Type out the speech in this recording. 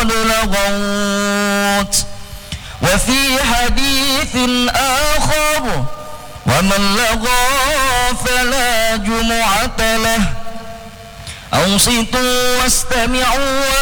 فقد لغوت. وفي حديث آخر ومن لغى فلا جمعة له. أنصتوا واستمعوا